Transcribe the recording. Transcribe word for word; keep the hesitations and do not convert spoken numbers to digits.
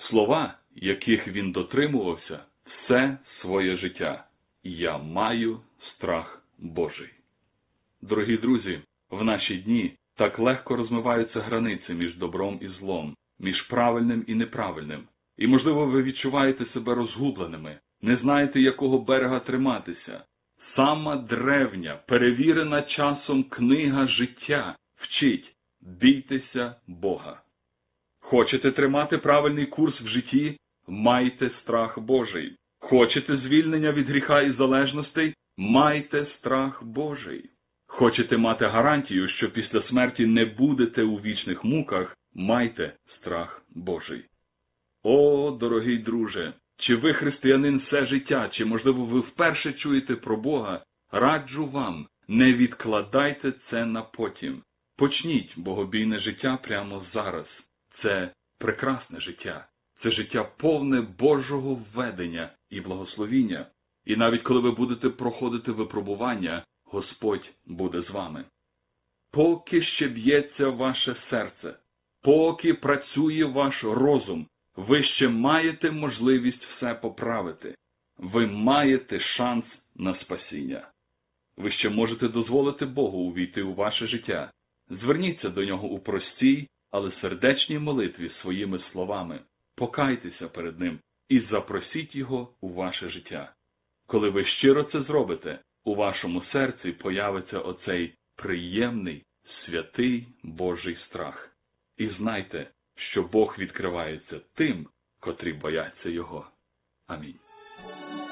Слова, яких він дотримувався все своє життя. Я маю страх Божий. Дорогі друзі, в наші дні так легко розмиваються границі між добром і злом, між правильним і неправильним. І, можливо, ви відчуваєте себе розгубленими, не знаєте, якого берега триматися. Сама древня, перевірена часом книга життя вчить: бійтеся Бога. Хочете тримати правильний курс в житті? Майте страх Божий. Хочете звільнення від гріха і залежностей? Майте страх Божий. Хочете мати гарантію, що після смерті не будете у вічних муках? Майте страх Божий. О, дорогий друже, чи ви християнин все життя, чи, можливо, ви вперше чуєте про Бога, раджу вам, не відкладайте це на потім. Почніть богобійне життя прямо зараз. Це прекрасне життя. Це життя повне Божого введення і благословіння. І навіть коли ви будете проходити випробування, Господь буде з вами. Поки ще б'ється ваше серце, поки працює ваш розум, ви ще маєте можливість все поправити. Ви маєте шанс на спасіння. Ви ще можете дозволити Богу увійти у ваше життя. Зверніться до Нього у простій, але сердечній молитві своїми словами. Покайтеся перед Ним і запросіть Його у ваше життя. Коли ви щиро це зробите, у вашому серці появиться оцей приємний, святий Божий страх. І знайте, що Бог відкривається тим, котрі бояться Його. Амінь.